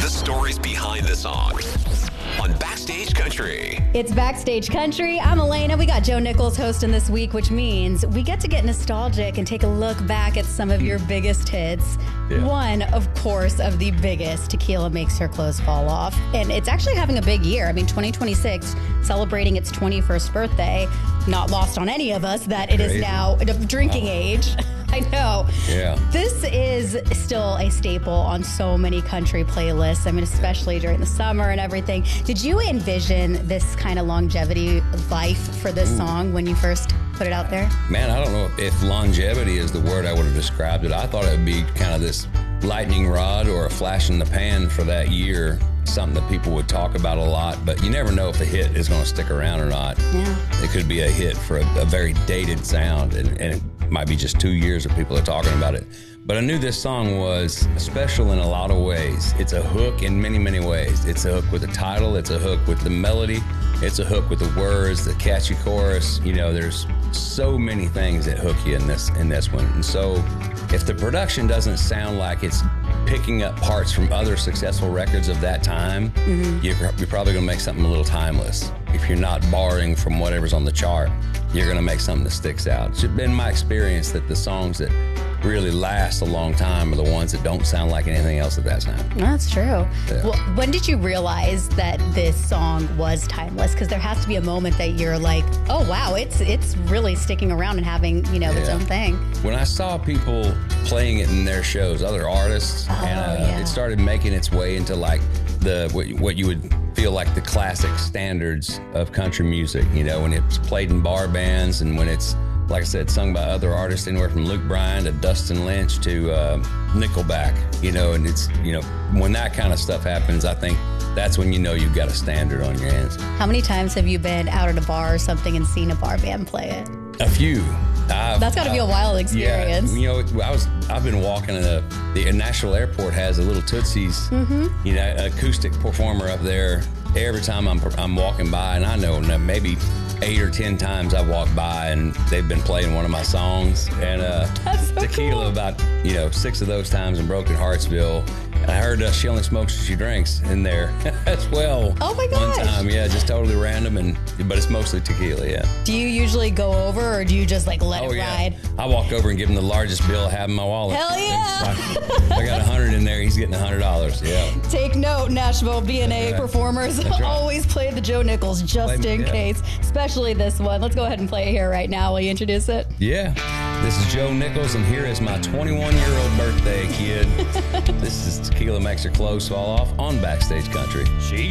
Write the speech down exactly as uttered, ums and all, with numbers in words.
stories behind the song on Backstage Country. It's Backstage Country. I'm Elena. We got Joe Nichols hosting this week, which means we get to get nostalgic and take a look back at some of your biggest hits. Yeah. One, of course, of the biggest, Tequila Makes Her Clothes Fall Off. And it's actually having a big year. I mean, twenty twenty-six, celebrating its twenty-first birthday. Not lost on any of us that it Crazy. is now drinking wow. age. I know. Yeah. This is still a staple on so many country playlists. I mean, especially during the summer and everything. Did you envision this kind of longevity life for this Ooh. song when you first put it out there? Man, I don't know if longevity is the word I would have described it. I thought it would be kind of this lightning rod or a flash in the pan for that year. Something that people would talk about a lot, but you never know if a hit is going to stick around or not. Yeah. It could be a hit for a, a very dated sound, and, and it might be just two years that people are talking about it. But I knew this song was special in a lot of ways. It's a hook in many, many ways. It's a hook with the title. It's a hook with the melody. It's a hook with the words, the catchy chorus. You know, there's so many things that hook you in this in this one. And so if the production doesn't sound like it's picking up parts from other successful records of that time, mm-hmm. you're, you're probably going to make something a little timeless. If you're not borrowing from whatever's on the chart, you're going to make something that sticks out. It's been my experience that the songs that really last a long time are the ones that don't sound like anything else at that time. That's true. Yeah. Well, when did you realize that this song was timeless? Because there has to be a moment that you're like, oh, wow, it's it's really sticking around and having, you know, yeah. its own thing. When I saw people playing it in their shows, other artists, oh, and uh, yeah. it started making its way into like the what, what you would feel like the classic standards of country music, you know, when it's played in bar bands and when it's, like I said, sung by other artists, anywhere from Luke Bryan to Dustin Lynch to uh, Nickelback, you know, and it's, you know, when that kind of stuff happens, I think that's when you know you've got a standard on your hands. How many times have you been out at a bar or something and seen a bar band play it? A few. I've, That's got to be a wild experience. Yeah, you know, I was I've been walking in a, the Nashville Airport has a little Tootsie's, mm-hmm. you know, acoustic performer up there. Every time I'm I'm walking by, and I know maybe eight or ten times I walk by, and they've been playing one of my songs. And uh, so Tequila, cool. about you know six of those times in Broken Heartsville. And I heard uh, She Only Smokes What She Drinks in there as well. Oh my gosh. One time, yeah, just totally random, and but it's mostly tequila, yeah. Do you usually go over, or do you just like let oh, it yeah. ride? I walk over and give him the largest bill I have in my wallet. Hell yeah! I, I got a hundred in there. He's getting a hundred dollars. Yeah. Take note, Nashville B and A right. performers right. always play the Joe Nichols just play, in yeah. case, especially this one. Let's go ahead and play it here right now. Will you introduce it? Yeah. This is Joe Nichols, and here is my twenty-one-year-old birthday kid. This is Tequila Makes Her Clothes Fall Off on Backstage Country. She